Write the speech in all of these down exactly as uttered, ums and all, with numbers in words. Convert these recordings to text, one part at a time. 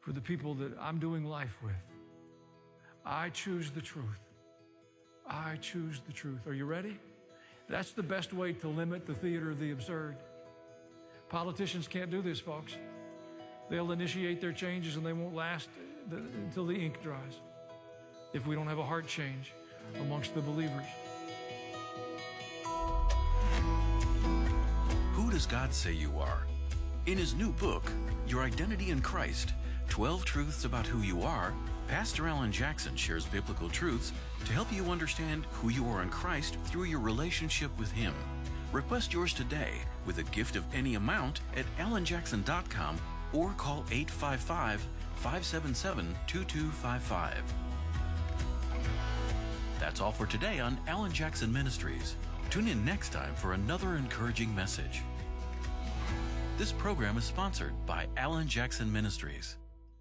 for the people that I'm doing life with. I choose the truth. I choose the truth. Are you ready? That's the best way to limit the theater of the absurd. Politicians can't do this, folks. They'll initiate their changes and they won't last the, until the ink dries if we don't have a heart change amongst the believers. Who does God say you are? In his new book, Your Identity in Christ, twelve Truths About Who You Are, Pastor Alan Jackson shares biblical truths to help you understand who you are in Christ through your relationship with him. Request yours today with a gift of any amount at alan jackson dot com or call eight five five, five seven seven, two two five five. That's all for today on Alan Jackson Ministries. Tune in next time for another encouraging message. This program is sponsored by Alan Jackson Ministries.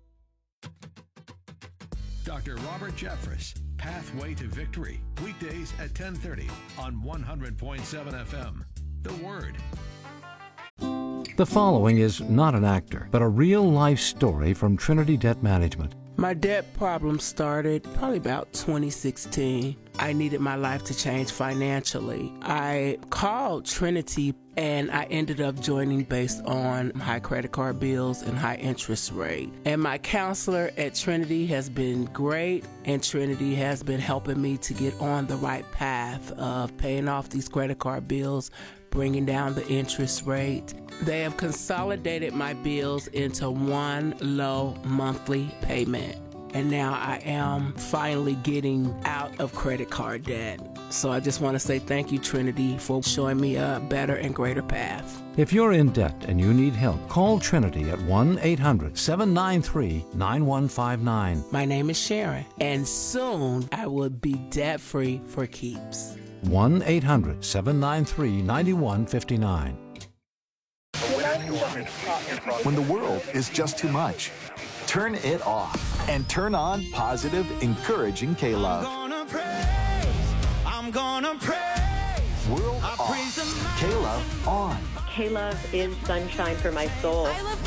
Doctor Robert Jeffress, Pathway to Victory, weekdays at ten thirty on one hundred point seven F M. The Word. The following is not an actor, but a real-life story from Trinity Debt Management. My debt problem started probably about twenty sixteen. I needed my life to change financially. I called Trinity and I ended up joining based on high credit card bills and high interest rate. And my counselor at Trinity has been great, and Trinity has been helping me to get on the right path of paying off these credit card bills, bringing down the interest rate. They have consolidated my bills into one low monthly payment. And now I am finally getting out of credit card debt. So I just want to say thank you, Trinity, for showing me a better and greater path. If you're in debt and you need help, call Trinity at one eight hundred, seven nine three, nine one five nine. My name is Sharon, and soon I will be debt-free for keeps. one eight hundred, seven nine three, nine one five nine. When the world is just too much, turn it off and turn on positive, encouraging K-Love. I'm gonna praise, I'm gonna praise. World I off, praise K-Love on. K-Love is sunshine for my soul. I love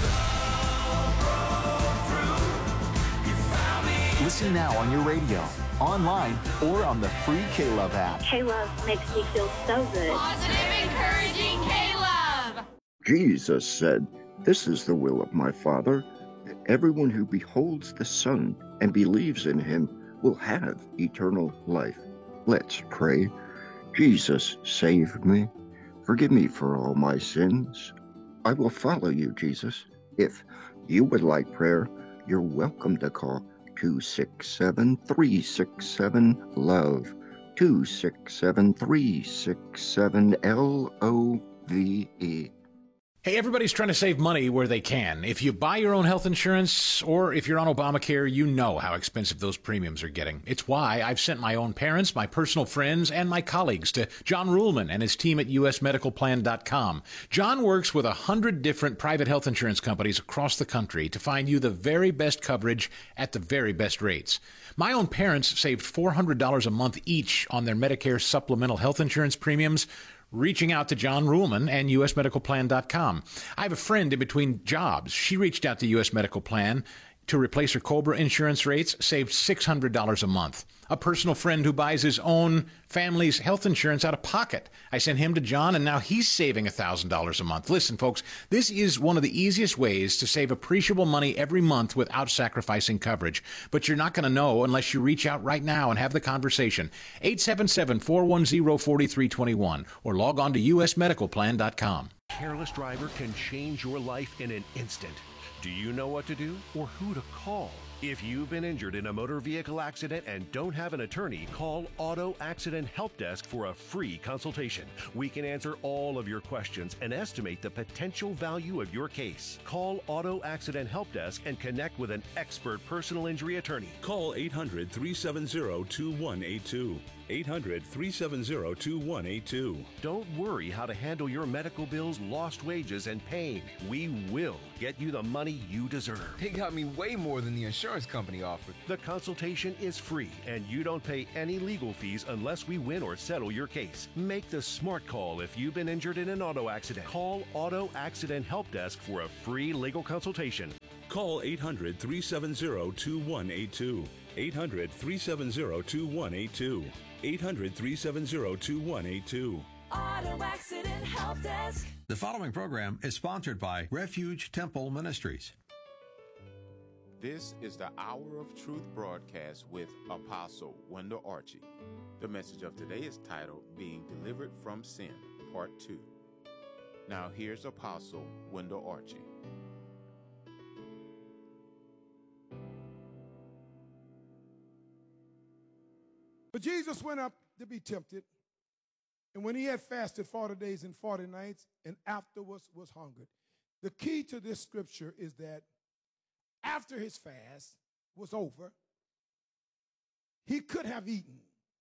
K-Love. Listen now on your radio, online, or on the free K-Love app. K-Love makes me feel so good. Positive, encouraging K-Love. Jesus said, "This is the will of my Father, that everyone who beholds the Son and believes in him will have eternal life." Let's pray. Jesus, save me. Forgive me for all my sins. I will follow you, Jesus. If you would like prayer, you're welcome to call two six seven, three six seven, LOVE, two six seven, three six seven, L O V E. Hey, everybody's trying to save money where they can. If you buy your own health insurance or if you're on Obamacare, you know how expensive those premiums are getting. It's why I've sent my own parents, my personal friends, and my colleagues to John Ruhlman and his team at U S medical plan dot com. John works with a hundred different private health insurance companies across the country to find you the very best coverage at the very best rates. My own parents saved four hundred dollars a month each on their Medicare supplemental health insurance premiums, reaching out to John Ruhlman and U S medical plan dot com. I have a friend in between jobs. She reached out to U S Medical Plan to replace her COBRA insurance rates, saved six hundred dollars a month. A personal friend who buys his own family's health insurance out of pocket. I sent him to John, and now he's saving one thousand dollars a month. Listen, folks, this is one of the easiest ways to save appreciable money every month without sacrificing coverage. But you're not going to know unless you reach out right now and have the conversation. eight seven seven, four one zero, four three two one or log on to U S medical plan dot com. Careless driver can change your life in an instant. Do you know what to do or who to call? If you've been injured in a motor vehicle accident and don't have an attorney, call Auto Accident Help Desk for a free consultation. We can answer all of your questions and estimate the potential value of your case. Call Auto Accident Help Desk and connect with an expert personal injury attorney. Call eight hundred, three seven zero, two one eight two. eight hundred, three seven zero, two one eight two. Don't worry how to handle your medical bills, lost wages, and pain. We will get you the money you deserve. They got me way more than the insurance company offered. The consultation is free, and you don't pay any legal fees unless we win or settle your case. Make the smart call if you've been injured in an auto accident. Call Auto Accident Help Desk for a free legal consultation. Call eight hundred, three seven zero, two one eight two. eight hundred, three seven zero, two one eight two. eight hundred, three seven zero, two one eight two. Auto Accident Help Desk. The following program is sponsored by Refuge Temple Ministries. This is the Hour of Truth broadcast with Apostle Wendell Archie. The message of today is titled Being Delivered from Sin, Part two. Now here's Apostle Wendell Archie. But Jesus went up to be tempted, and when he had fasted forty days and forty nights, and afterwards was hungered. The key to this scripture is that after his fast was over, he could have eaten.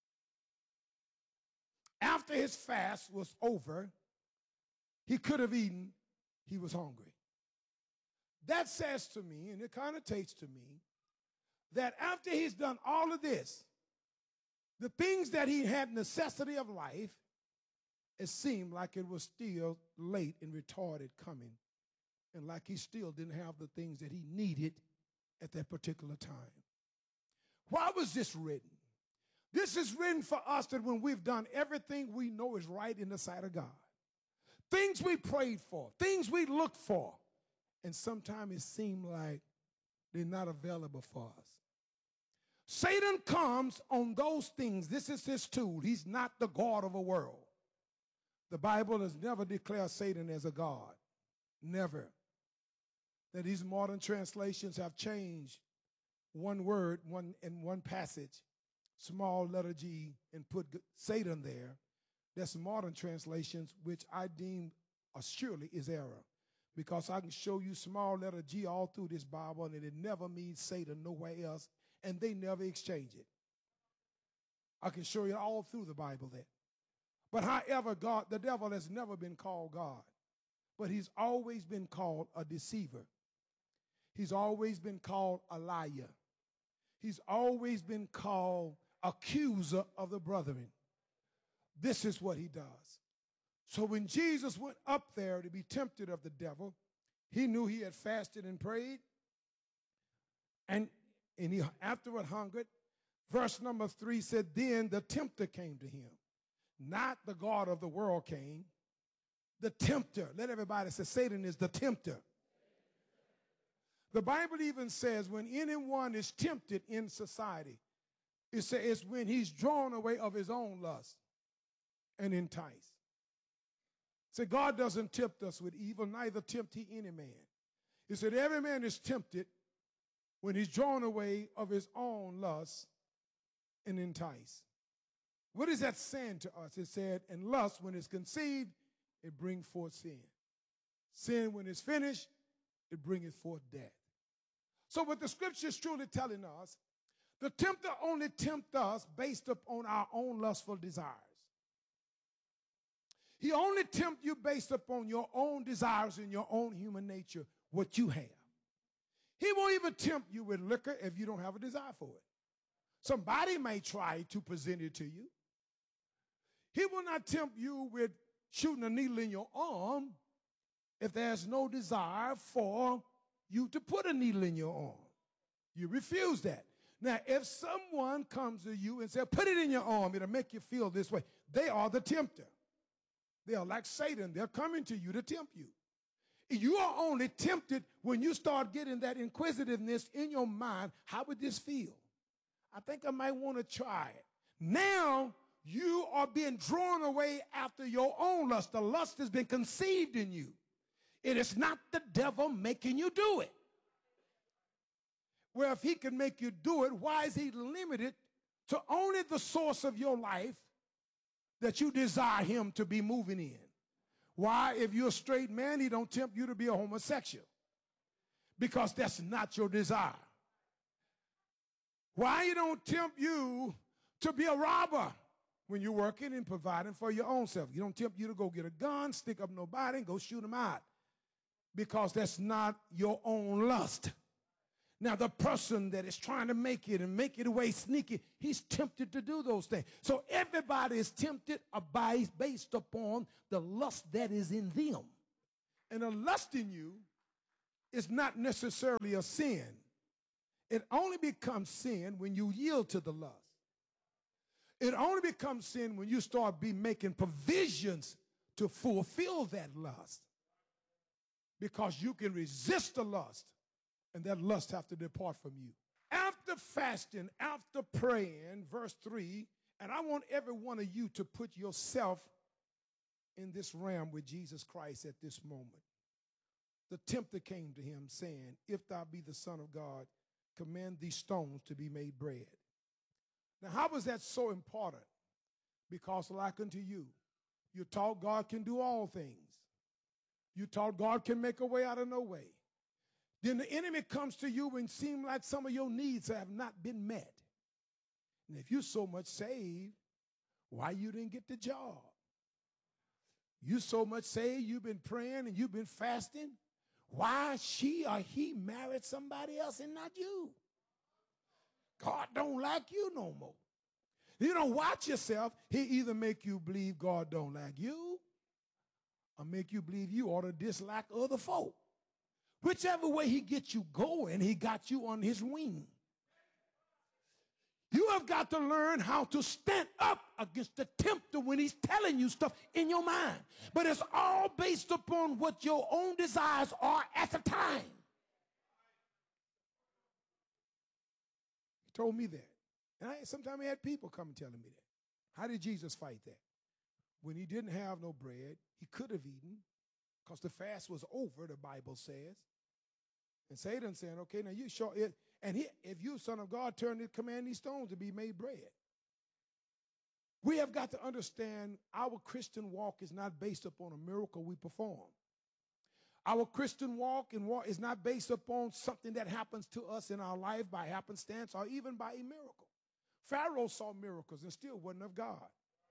After his fast was over, he could have eaten. He was hungry. That says to me, and it connotates to me, that after he's done all of this, the things that he had necessity of life, it seemed like it was still late and retarded coming, and like he still didn't have the things that he needed at that particular time. Why was this written? This is written for us that when we've done everything we know is right in the sight of God, things we prayed for, things we looked for, and sometimes it seemed like they're not available for us. Satan comes on those things. This is his tool. He's not the God of a world. The Bible has never declared Satan as a God. Never. That these modern translations have changed one word one in one passage, small letter G, and put Satan there. That's modern translations, which I deem uh, surely is error. Because I can show you small letter G all through this Bible, and it never means Satan nowhere else, and they never exchange it. I can show you all through the Bible that. But however, God, the devil has never been called God, but he's always been called a deceiver. He's always been called a liar. He's always been called accuser of the brethren. This is what he does. So when Jesus went up there to be tempted of the devil, he knew he had fasted and prayed, and, and he afterward hungered. Verse number three said, then the tempter came to him. Not the God of the world came. The tempter. Let everybody say Satan is the tempter. The Bible even says when anyone is tempted in society, it says it's when he's drawn away of his own lust and enticed. So God doesn't tempt us with evil, neither tempt he any man. He said every man is tempted when he's drawn away of his own lust and enticed. What is that saying to us? It said, and lust, when it's conceived, it brings forth sin. Sin, when it's finished, it bringeth forth death. So what the scripture is truly telling us, the tempter only tempts us based upon our own lustful desires. He only tempts you based upon your own desires and your own human nature, what you have. He won't even tempt you with liquor if you don't have a desire for it. Somebody may try to present it to you. He will not tempt you with shooting a needle in your arm if there's no desire for you to put a needle in your arm. You refuse that. Now, if someone comes to you and says, put it in your arm, it'll make you feel this way, they are the tempter. They are like Satan. They're coming to you to tempt you. You are only tempted when you start getting that inquisitiveness in your mind. How would this feel? I think I might want to try it. Now, you are being drawn away after your own lust. The lust has been conceived in you. It is not the devil making you do it. Well, if he can make you do it, why is he limited to only the source of your life that you desire him to be moving in? Why, if you're a straight man, he don't tempt you to be a homosexual? Because that's not your desire. Why he don't tempt you to be a robber when you're working and providing for your own self? You don't tempt you to go get a gun, stick up nobody, and go shoot them out. Because that's not your own lust. Now, the person that is trying to make it and make it away sneaky, he's tempted to do those things. So everybody is tempted based upon the lust that is in them. And the lust in you is not necessarily a sin. It only becomes sin when you yield to the lust. It only becomes sin when you start be making provisions to fulfill that lust. Because you can resist the lust, and that lust have to depart from you. After fasting, after praying, verse three, and I want every one of you to put yourself in this realm with Jesus Christ at this moment. The tempter came to him saying, if thou be the Son of God, command these stones to be made bread. Now, how was that so important? Because like unto you, you taught God can do all things. You taught God can make a way out of no way. Then the enemy comes to you and seems like some of your needs have not been met. And if you so much saved, why you didn't get the job? You so much saved, you've been praying and you've been fasting. Why she or he married somebody else and not you? God don't like you no more. You don't watch yourself. He either make you believe God don't like you or make you believe you ought to dislike other folk. Whichever way he gets you going, he got you on his wing. You have got to learn how to stand up against the tempter when he's telling you stuff in your mind. But it's all based upon what your own desires are at the time. He told me that. And I, sometimes I had people come and telling me that. How did Jesus fight that? When he didn't have no bread, he could have eaten because the fast was over, the Bible says. And Satan saying, okay, now you sure it. And he, if you, Son of God, turn to command these stones to be made bread. We have got to understand our Christian walk is not based upon a miracle we perform. Our Christian walk and walk is not based upon something that happens to us in our life by happenstance or even by a miracle. Pharaoh saw miracles and still wasn't of God.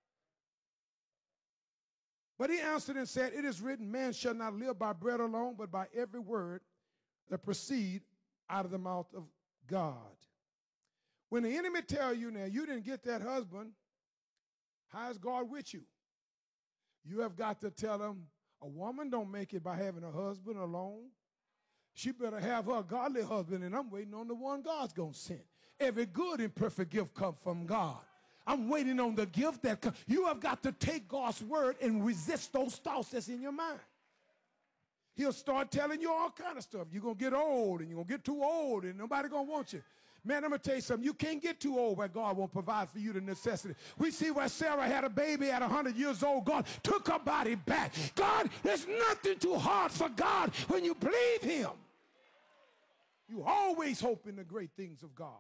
But he answered and said, it is written, man shall not live by bread alone, but by every word that proceed out of the mouth of God. When the enemy tell you now, you didn't get that husband, how is God with you? You have got to tell him, a woman don't make it by having a husband alone. She better have her godly husband, and I'm waiting on the one God's going to send. Every good and perfect gift comes from God. I'm waiting on the gift that comes. You have got to take God's word and resist those thoughts that's in your mind. He'll start telling you all kind of stuff. You're going to get old, and you're going to get too old, and nobody going to want you. Man, I'm going to tell you something. You can't get too old where God won't provide for you the necessity. We see where Sarah had a baby at one hundred years old. God took her body back. God, there's nothing too hard for God when you believe him. You always hope in the great things of God.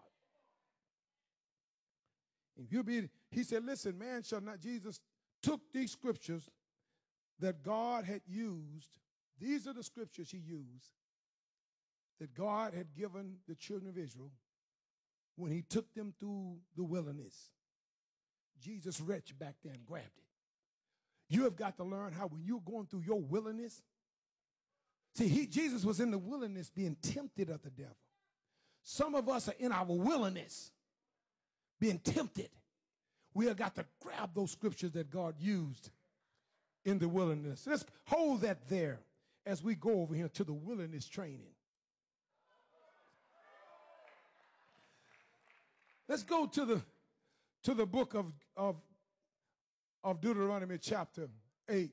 If you be, he said, listen, man shall not, Jesus took these scriptures that God had used. These are the scriptures he used that God had given the children of Israel when he took them through the wilderness. Jesus reached back there and grabbed it. You have got to learn how when you're going through your wilderness, see, he, Jesus was in the wilderness being tempted of the devil. Some of us are in our wilderness being tempted. We have got to grab those scriptures that God used in the wilderness. Let's hold that there as we go over here to the wilderness training. Let's go to the to the book of, of, of Deuteronomy chapter eight.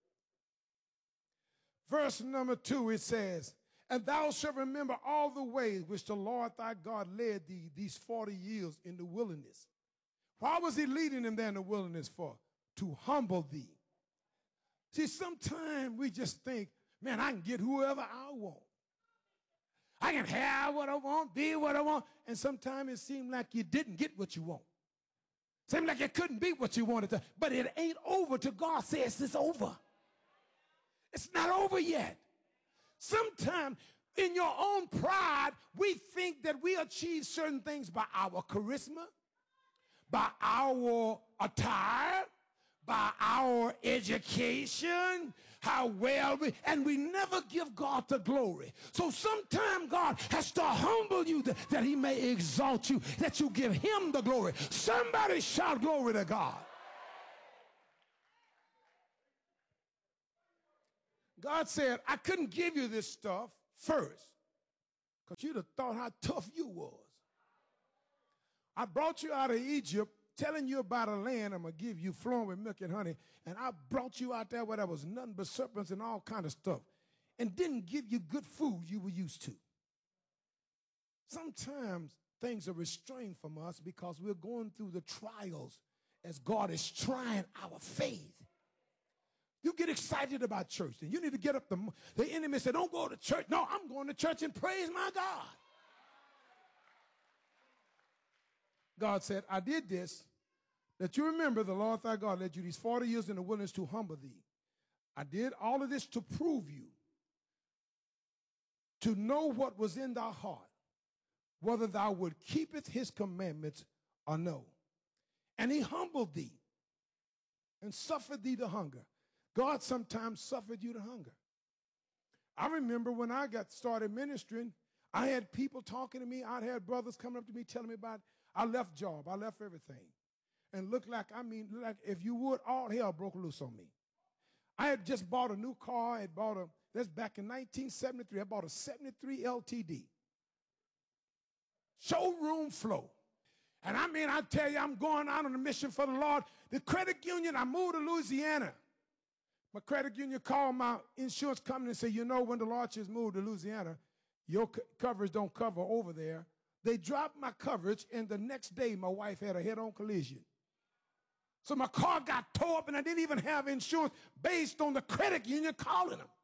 Verse number two, it says, and thou shalt remember all the ways which the Lord thy God led thee these forty years in the wilderness. Why was he leading them there in the wilderness for? To humble thee. See, sometimes we just think, man, I can get whoever I want. I can have what I want, be what I want. And sometimes it seems like you didn't get what you want. Seems like it couldn't be what you wanted to. But it ain't over till God says it's over. It's not over yet. Sometimes in your own pride, we think that we achieve certain things by our charisma, by our attire, by our education, how well we, and we never give God the glory. So sometimes God has to humble you that, that he may exalt you, that you give him the glory. Somebody shout glory to God. God said, I couldn't give you this stuff first, because you'd have thought how tough you was. I brought you out of Egypt, telling you about a land I'm going to give you flowing with milk and honey, and I brought you out there where there was nothing but serpents and all kind of stuff, and didn't give you good food you were used to. Sometimes things are restrained from us because we're going through the trials as God is trying our faith. You get excited about church, and you need to get up. The, the enemy said, don't go to church. No, I'm going to church and praise my God. God said, I did this, that you remember the Lord thy God led you these forty years in the wilderness to humble thee. I did all of this to prove you, to know what was in thy heart, whether thou would keepeth his commandments or no. And he humbled thee and suffered thee to hunger. God sometimes suffered you to hunger. I remember when I got started ministering, I had people talking to me. I had brothers coming up to me telling me about, I left job, I left everything. And looked like, I mean, like if you would, all hell broke loose on me. I had just bought a new car. I had bought a, that's back in nineteen seventy-three, I bought a seventy-three L T D. Showroom flow. And I mean, I tell you, I'm going out on a mission for the Lord. The credit union, I moved to Louisiana. My credit union called my insurance company and said, you know, when the Lord just moved to Louisiana, your co- coverage don't cover over there. They dropped my coverage, and the next day, my wife had a head-on collision. So my car got tore up, and I didn't even have insurance based on the credit union calling them.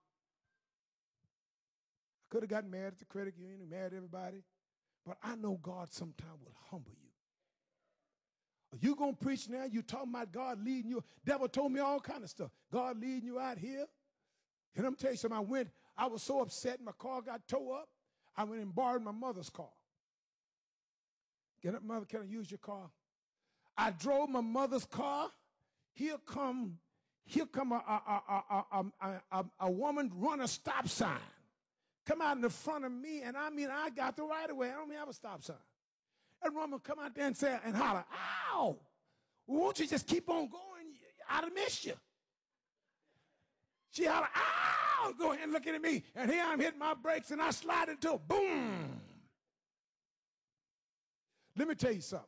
I could have gotten mad at the credit union, mad at everybody, but I know God sometime will humble you. Are you going to preach now? You talking about God leading you? Devil told me all kind of stuff. God leading you out here. And I'm telling you something, I went, I was so upset, my car got tore up. I went and borrowed my mother's car. Get up, mother, can I use your car? I drove my mother's car. Here come, here come a, a, a, a, a, a, a woman run a stop sign. Come out in the front of me, and I mean, I got the right of way. I don't even have a stop sign. That woman come out there and say, and holler, ow, won't you just keep on going? I'd have missed you. She holler, ow, go ahead and look at me. And here I'm hitting my brakes, and I slide into a boom. Let me tell you something.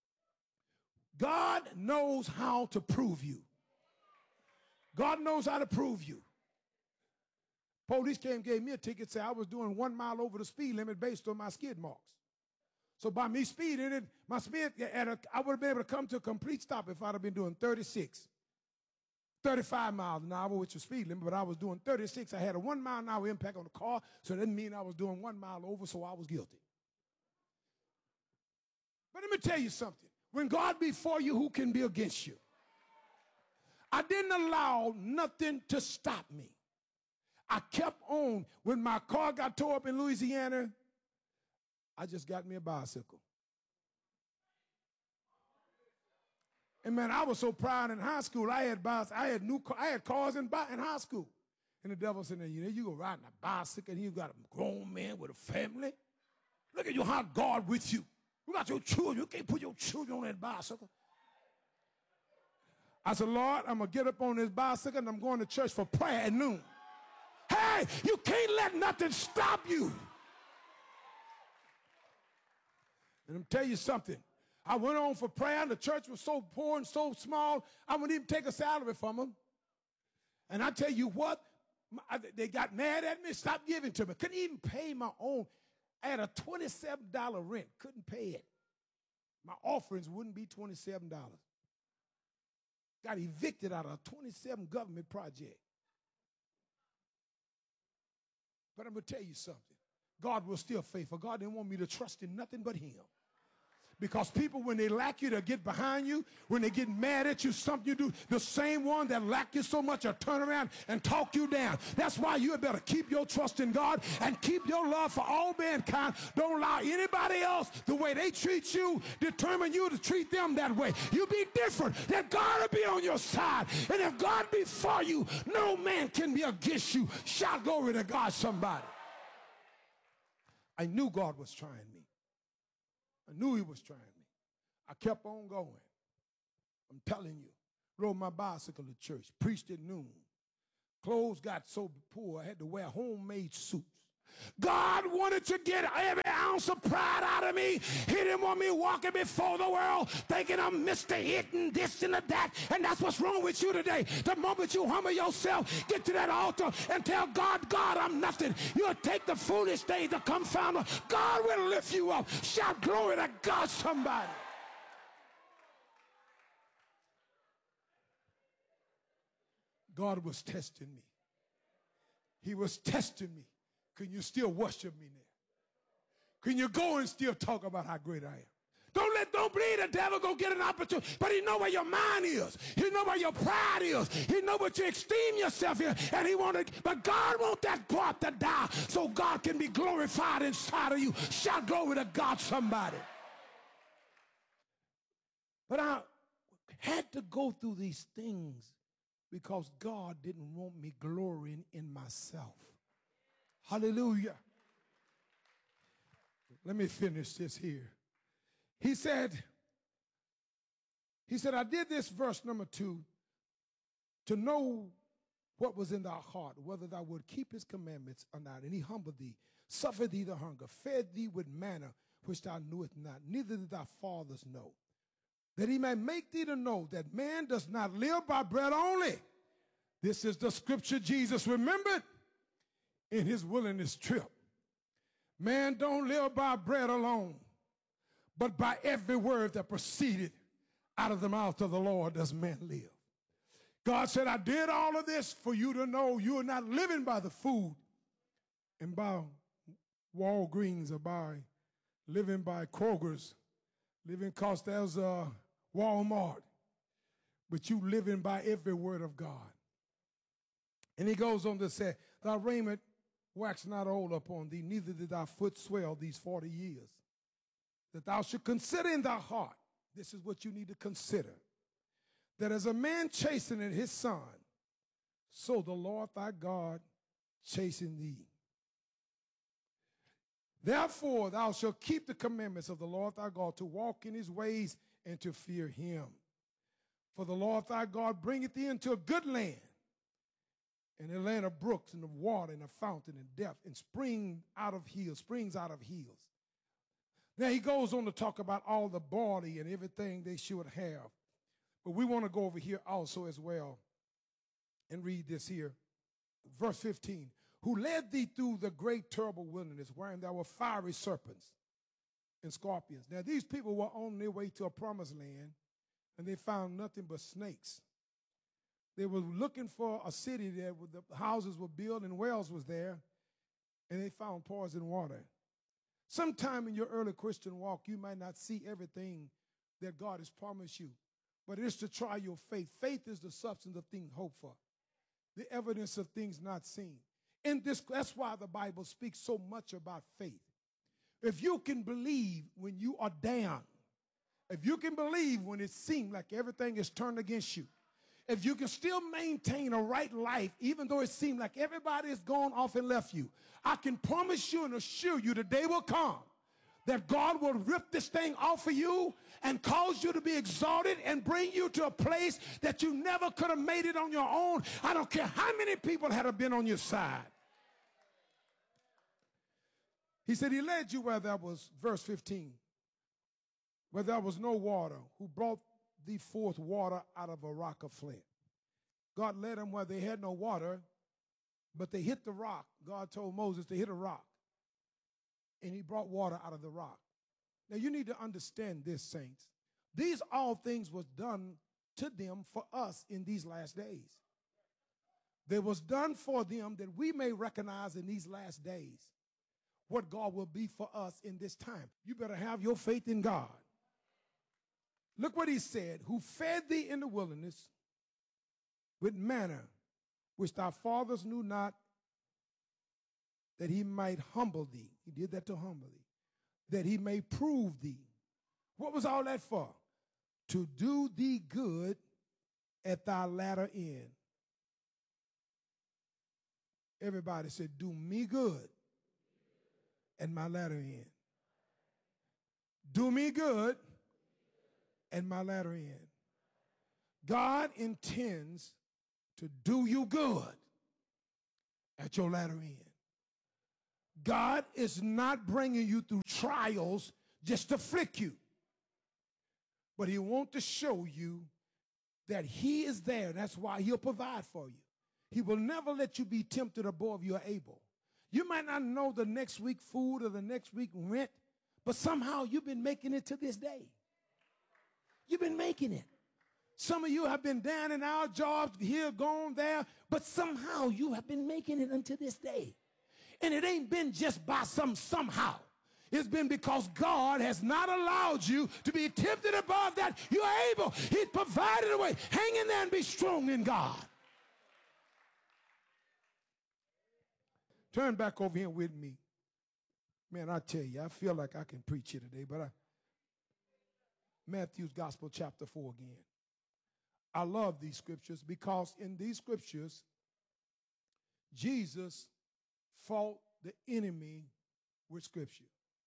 God knows how to prove you. God knows how to prove you. Police came and gave me a ticket, said I was doing one mile over the speed limit based on my skid marks. So by me speeding it, my speed, at a, I would have been able to come to a complete stop if I'd have been doing thirty-six, thirty-five miles an hour, which is speed limit, but I was doing thirty-six. I had a one mile an hour impact on the car, so that didn't mean I was doing one mile over, so I was guilty. But let me tell you something. When God be for you, who can be against you? I didn't allow nothing to stop me. I kept on. When my car got tore up in Louisiana, I just got me a bicycle. And man, I was so proud in high school. I had bicycles. I had new car, I had cars in, in high school. And the devil said, you know, you go riding a bicycle and you got a grown man with a family. Look at you, how God with you. You got your children. You can't put your children on that bicycle. I said, Lord, I'm going to get up on this bicycle and I'm going to church for prayer at noon. Hey, you can't let nothing stop you. And I'm tell you something. I went on for prayer, and the church was so poor and so small, I wouldn't even take a salary from them. And I tell you what, they got mad at me, stopped giving to me. Couldn't even pay my own. I had a twenty-seven dollar rent, couldn't pay it. My offerings wouldn't be twenty-seven dollars. Got evicted out of a twenty-seven government project. But I'm going to tell you something. God was still faithful. God didn't want me to trust in nothing but him. Because people, when they lack you, they'll get behind you. When they get mad at you, something you do, the same one that lack you so much will turn around and talk you down. That's why you better keep your trust in God and keep your love for all mankind. Don't allow anybody else, the way they treat you, determine you to treat them that way. You be different. That God will be on your side. And if God be for you, no man can be against you. Shout glory to God, somebody. I knew God was trying me. I knew he was trying me. I kept on going. I'm telling you. Rode my bicycle to church. Preached at noon. Clothes got so poor I had to wear homemade suits. God wanted to get every ounce of pride out of me. He didn't want me walking before the world thinking I'm Mister It and this and that. And that's what's wrong with you today. The moment you humble yourself, get to that altar and tell God, God, I'm nothing. You'll take the foolish things, the confounder. God will lift you up. Shout glory to God, somebody. God was testing me. He was testing me. Can you still worship me now? Can you go and still talk about how great I am? Don't let, don't believe the devil go get an opportunity. But he know where your mind is. He know where your pride is. He know what you esteem yourself in. And he wanted, but God wants that part to die so God can be glorified inside of you. Shout glory to God, somebody. But I had to go through these things because God didn't want me glorying in myself. Hallelujah. Let me finish this here. He said, he said, I did this, verse number two, to know what was in thy heart, whether thou would keep his commandments or not. And he humbled thee, suffered thee the hunger, fed thee with manna, which thou knewest not, neither did thy fathers know, that he may make thee to know that man does not live by bread only. This is the scripture Jesus remembered in his wilderness trip. Man don't live by bread alone, but by every word that proceeded out of the mouth of the Lord does man live. God said, I did all of this for you to know you are not living by the food and by Walgreens or by living by Kroger's, living because there's a Walmart, but you living by every word of God. And he goes on to say, thy raiment wax not old upon thee, neither did thy foot swell these forty years. That thou should consider in thy heart, this is what you need to consider, that as a man chasteneth his son, so the Lord thy God chasten thee. Therefore thou shalt keep the commandments of the Lord thy God, to walk in his ways and to fear him. For the Lord thy God bringeth thee into a good land, and a land of brooks and of water and a fountain and depth and spring out of hills, springs out of hills. Now he goes on to talk about all the body and everything they should have. But we want to go over here also as well and read this here. Verse fifteen, who led thee through the great terrible wilderness, wherein there were fiery serpents and scorpions. Now these people were on their way to a promised land, and they found nothing but snakes. They were looking for a city there where the houses were built and wells was there, and they found poison water. Sometime in your early Christian walk, you might not see everything that God has promised you, but it's to try your faith. Faith is the substance of things hoped for, the evidence of things not seen. In this, that's why the Bible speaks so much about faith. If you can believe when you are down, if you can believe when it seems like everything is turned against you, if you can still maintain a right life, even though it seems like everybody has gone off and left you, I can promise you and assure you the day will come that God will rip this thing off of you and cause you to be exalted and bring you to a place that you never could have made it on your own. I don't care how many people had been on your side. He said he led you where there was, verse fifteen, where there was no water, who brought thee forth water out of a rock of flint. God led them where they had no water, but they hit the rock. God told Moses to hit a rock, and he brought water out of the rock. Now you need to understand this, saints. These all things was done to them for us in these last days. They was done for them that we may recognize in these last days what God will be for us in this time. You better have your faith in God. Look what he said, who fed thee in the wilderness with manna, which thy fathers knew not, that he might humble thee. He did that to humble thee. That he may prove thee. What was all that for? To do thee good at thy latter end. Everybody said, do me good at my latter end. Do me good at my latter end. God intends to do you good at your latter end. God is not bringing you through trials just to afflict you. But he wants to show you that he is there. That's why he'll provide for you. He will never let you be tempted above you are able. You might not know the next week food or the next week rent, but somehow you've been making it to this day. You've been making it. Some of you have been down in our jobs, here, gone there, but somehow you have been making it until this day. And it ain't been just by some somehow. It's been because God has not allowed you to be tempted above that. You're able. He's provided a way. Hang in there and be strong in God. Turn back over here with me. Man, I tell you, I feel like I can preach here today, but I, Matthew's Gospel, chapter four again. I love these scriptures because in these scriptures, Jesus fought the enemy with scripture.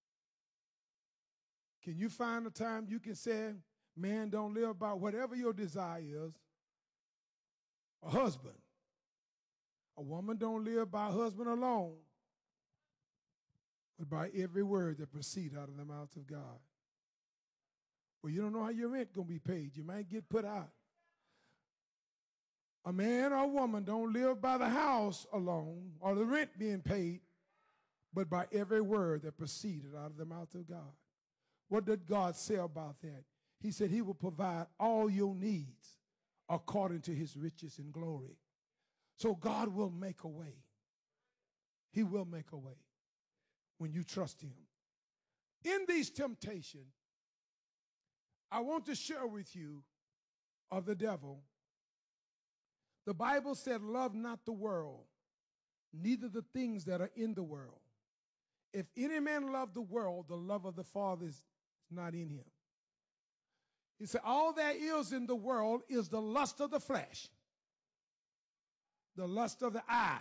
Can you find a time you can say, man, don't live by whatever your desire is? A husband. A woman don't live by a husband alone, but by every word that proceeds out of the mouth of God. Well, you don't know how your rent going to be paid. You might get put out. A man or a woman don't live by the house alone or the rent being paid, but by every word that proceeded out of the mouth of God. What did God say about that? He said he will provide all your needs according to his riches and glory. So God will make a way. He will make a way when you trust him. In these temptations, I want to share with you of the devil. The Bible said, love not the world, neither the things that are in the world. If any man love the world, the love of the Father is not in him. He said, all there is in the world is the lust of the flesh, the lust of the eye,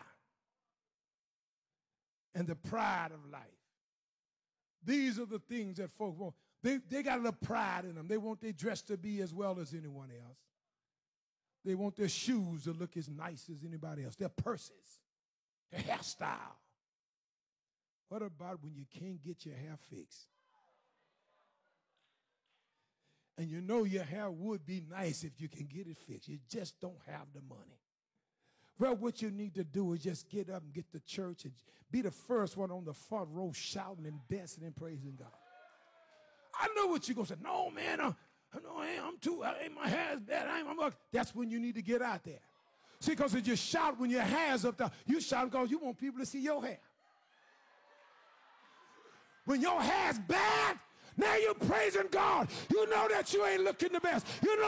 and the pride of life. These are the things that folks want. They, they got a little pride in them. They want their dress to be as well as anyone else. They want their shoes to look as nice as anybody else. Their purses, their hairstyle. What about when you can't get your hair fixed? And you know your hair would be nice if you can get it fixed. You just don't have the money. Well, what you need to do is just get up and get to church and be the first one on the front row shouting and dancing and praising God. I know what you're going to say. No, man, I'm, no, I'm too, I, my hair's bad. I ain't, I'm up. That's when you need to get out there. See, because if you shout when your hair's up there, you shout because you want people to see your hair. When your hair's bad, now you're praising God. You know that you ain't looking the best. You know